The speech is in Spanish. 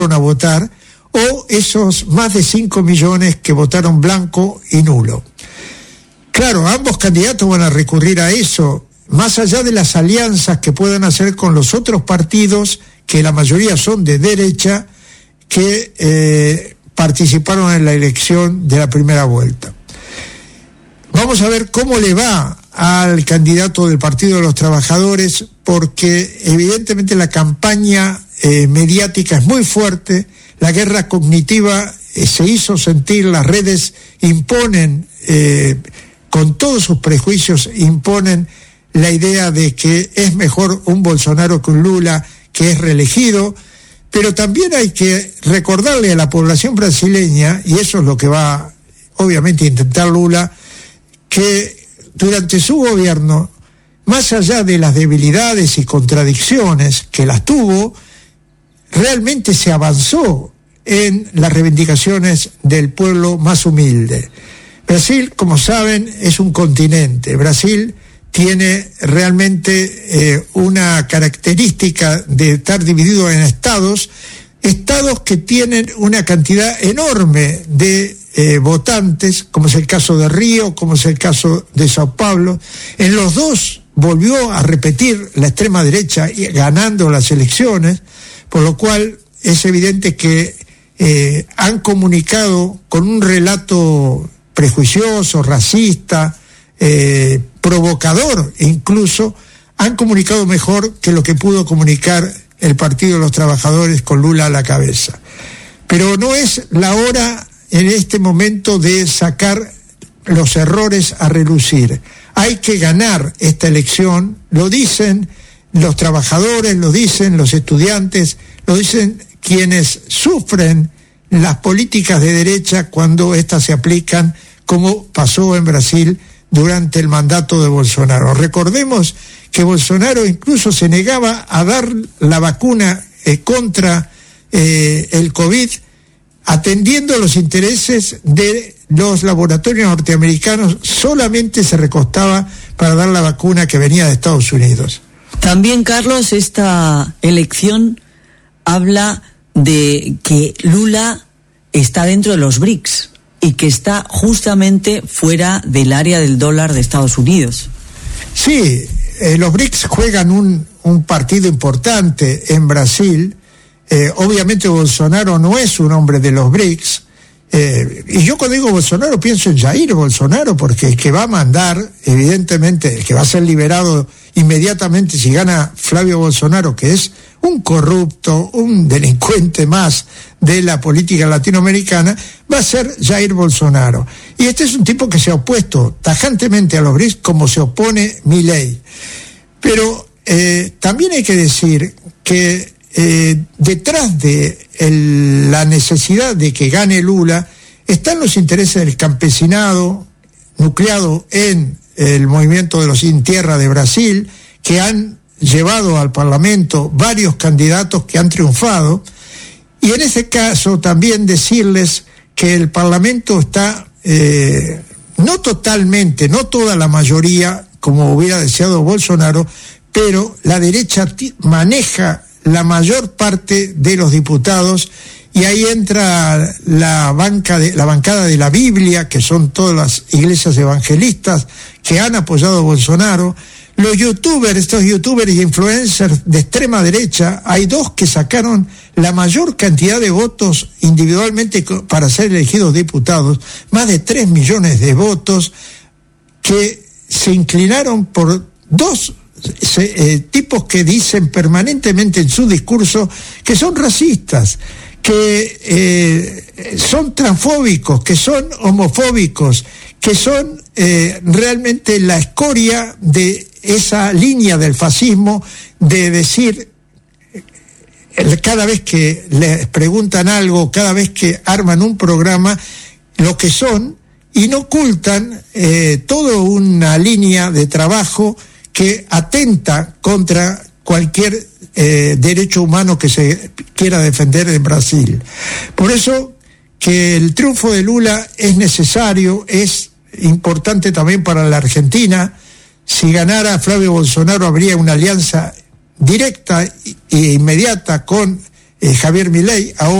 a votar, o esos más de 5 millones que votaron blanco y nulo. Claro, ambos candidatos van a recurrir a eso, más allá de las alianzas que puedan hacer con los otros partidos, que la mayoría son de derecha, que participaron en la elección de la primera vuelta. Vamos a ver cómo le va al candidato del Partido de los Trabajadores, porque evidentemente la campaña mediática es muy fuerte, la guerra cognitiva se hizo sentir, las redes imponen, con todos sus prejuicios, imponen la idea de que es mejor un Bolsonaro que un Lula, que es reelegido, pero también hay que recordarle a la población brasileña, y eso es lo que va obviamente a intentar Lula, que durante su gobierno, más allá de las debilidades y contradicciones que las tuvo, realmente se avanzó en las reivindicaciones del pueblo más humilde. Brasil, como saben, es un continente. Brasil tiene realmente una característica de estar dividido en estados que tienen una cantidad enorme de votantes, como es el caso de Río, como es el caso de Sao Paulo. En los dos volvió a repetir la extrema derecha ganando las elecciones, por lo cual es evidente que han comunicado con un relato prejuicioso, racista, provocador incluso, han comunicado mejor que lo que pudo comunicar el Partido de los Trabajadores con Lula a la cabeza. Pero no es la hora en este momento de sacar los errores a relucir. Hay que ganar esta elección, lo dicen los trabajadores, lo dicen los estudiantes, lo dicen quienes sufren las políticas de derecha cuando éstas se aplican, como pasó en Brasil durante el mandato de Bolsonaro. Recordemos que Bolsonaro incluso se negaba a dar la vacuna contra el COVID, atendiendo los intereses de los laboratorios norteamericanos. Solamente se recostaba para dar la vacuna que venía de Estados Unidos. También, Carlos, esta elección habla de que Lula está dentro de los BRICS y que está justamente fuera del área del dólar de Estados Unidos. Sí, los BRICS juegan un partido importante en Brasil. Obviamente Bolsonaro no es un hombre de los BRICS, y yo cuando digo Bolsonaro pienso en Jair Bolsonaro, porque el que va a mandar, evidentemente, el que va a ser liberado inmediatamente si gana Flavio Bolsonaro, que es un corrupto, un delincuente más de la política latinoamericana, va a ser Jair Bolsonaro. Y este es un tipo que se ha opuesto tajantemente a los BRICS como se opone Milei. Pero también hay que decir que detrás de la necesidad de que gane Lula están los intereses del campesinado nucleado en el movimiento de los Sin Tierra de Brasil, que han llevado al Parlamento varios candidatos que han triunfado, y en ese caso también decirles que el Parlamento está no totalmente, no toda la mayoría como hubiera deseado Bolsonaro, pero la derecha maneja la mayor parte de los diputados, y ahí entra la bancada de la Biblia, que son todas las iglesias evangelistas que han apoyado a Bolsonaro. Los youtubers, estos youtubers y influencers de extrema derecha, hay dos que sacaron la mayor cantidad de votos individualmente para ser elegidos diputados, más de 3 millones de votos, que se inclinaron por dos tipos que dicen permanentemente en su discurso que son racistas, que son transfóbicos, que son homofóbicos, que son realmente la escoria de esa línea del fascismo, de decir cada vez que les preguntan algo, cada vez que arman un programa, lo que son, y no ocultan toda una línea de trabajo que atenta contra cualquier derecho humano que se quiera defender en Brasil. Por eso que el triunfo de Lula es necesario, es importante también para la Argentina. Si ganara Flavio Bolsonaro habría una alianza directa e inmediata con Javier Milei. Ahora